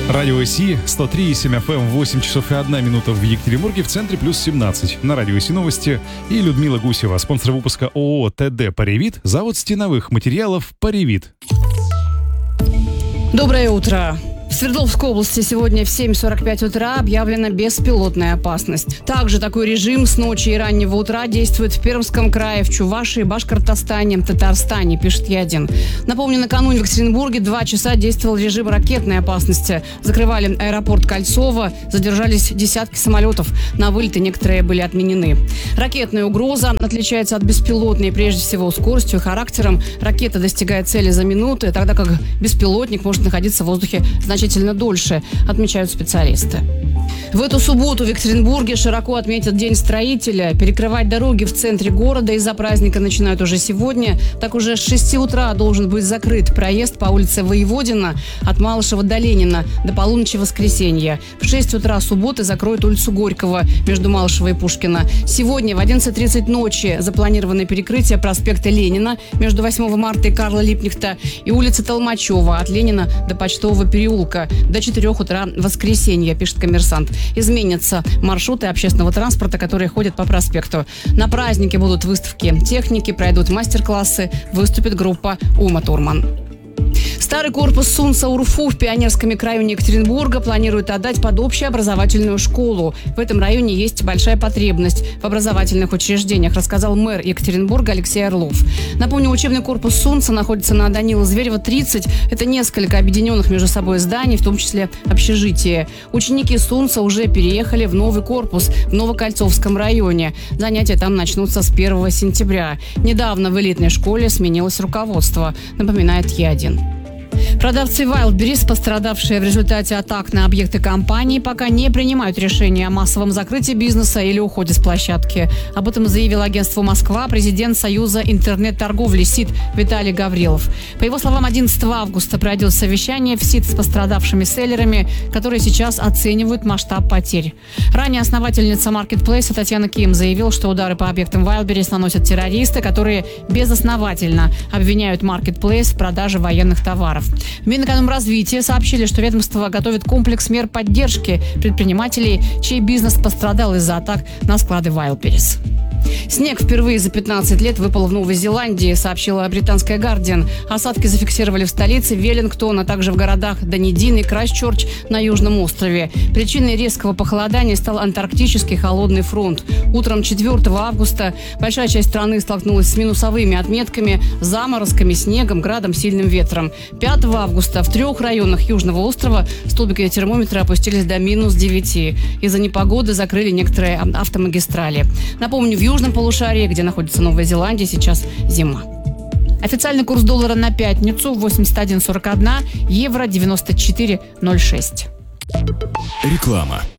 Радио СИ, 103,7 FM, 8 часов и 1 минута в Екатеринбурге, в центре плюс 17. На Радио СИ новости и Людмила Гусева, спонсор выпуска ООО ТД «Паревит», завод стеновых материалов «Паревит». Доброе утро. В Свердловской области сегодня в 7:45 утра объявлена беспилотная опасность. Также такой режим с ночи и раннего утра действует в Пермском крае, в Чувашии, Башкортостане, Татарстане, пишет Ядин. Напомню, накануне в Екатеринбурге 2 часа действовал режим ракетной опасности. Закрывали аэропорт Кольцово, задержались десятки самолетов. На вылеты некоторые были отменены. Ракетная угроза отличается от беспилотной прежде всего скоростью и характером. Ракета достигает цели за минуты, тогда как беспилотник может находиться в воздухе значительно дольше, отмечают специалисты. В эту субботу в Екатеринбурге широко отметят День строителя. Перекрывать дороги в центре города из-за праздника начинают уже сегодня. Так уже с 6 утра должен быть закрыт проезд по улице Воеводина от Малышева до Ленина до полуночи воскресенья. В 6 утра субботы закроют улицу Горького между Малышева и Пушкина. Сегодня в 11:30 ночи запланировано перекрытие проспекта Ленина между 8 марта и Карла Липкнехта и улицы Толмачева от Ленина до Почтового переулка до 4 утра воскресенья, пишет «Коммерсант». Изменятся маршруты общественного транспорта, которые ходят по проспекту. На празднике будут выставки техники, пройдут мастер-классы, выступит группа «Ума Турман». Старый корпус СУНСа-УРФУ в Пионерском микрорайоне Екатеринбурга планируют отдать под общеобразовательную школу. В этом районе есть большая потребность в образовательных учреждениях, рассказал мэр Екатеринбурга Алексей Орлов. Напомню, учебный корпус СУНСа находится на Данила Зверева, 30. Это несколько объединенных между собой зданий, в том числе общежитие. Ученики СУНСа уже переехали в новый корпус в Новокольцовском районе. Занятия там начнутся с 1 сентября. Недавно в элитной школе сменилось руководство, напоминает Ядин. Продавцы Wildberries, пострадавшие в результате атак на объекты компании, пока не принимают решения о массовом закрытии бизнеса или уходе с площадки. Об этом заявил агентству «Москва» президент Союза интернет-торговли СИТ Виталий Гаврилов. По его словам, 11 августа пройдет совещание в СИТ с пострадавшими селлерами, которые сейчас оценивают масштаб потерь. Ранее основательница маркетплейса Татьяна Ким заявила, что удары по объектам Wildberries наносят террористы, которые безосновательно обвиняют маркетплейс в продаже военных товаров. В Минэкономразвитии сообщили, что ведомство готовит комплекс мер поддержки предпринимателей, чей бизнес пострадал из-за атак на склады Wildberries. Снег впервые за 15 лет выпал в Новой Зеландии, сообщила британская «Гардиан». Осадки зафиксировали в столице Веллингтон, а также в городах Данидин и Крайстчерч на Южном острове. Причиной резкого похолодания стал антарктический холодный фронт. Утром 4 августа большая часть страны столкнулась с минусовыми отметками, заморозками, снегом, градом, сильным ветром. 5 августа в 3 районах Южного острова столбики термометра опустились до -9. Из-за непогоды закрыли некоторые автомагистрали. Напомню, в южном полушарии, где находится Новая Зеландия, сейчас зима. Официальный курс доллара на пятницу 81,41, евро 94,06. Реклама.